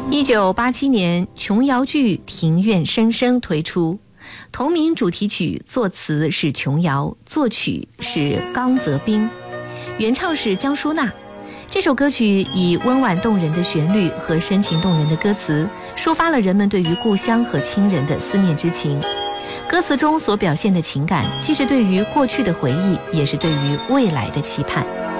1987年，琼瑶剧《庭院深深》推出，同名主题曲作词是琼瑶，作曲是刚泽斌，原唱是江淑娜。这首歌曲以温婉动人的旋律和深情动人的歌词，抒发了人们对于故乡和亲人的思念之情。歌词中所表现的情感，既是对于过去的回忆，也是对于未来的期盼。